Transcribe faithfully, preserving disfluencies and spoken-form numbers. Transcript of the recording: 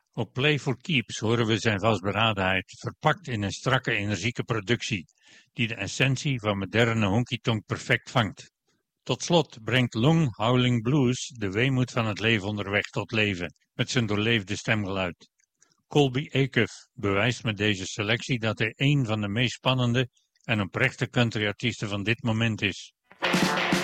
Op Play for Keeps horen we zijn vastberadenheid, verpakt in een strakke energieke productie, die de essentie van moderne honky-tonk perfect vangt. Tot slot brengt Long Howling Blues de weemoed van het leven onderweg tot leven, met zijn doorleefde stemgeluid. Colby Acuff bewijst met deze selectie dat hij een van de meest spannende en oprechte countryartiesten van dit moment is.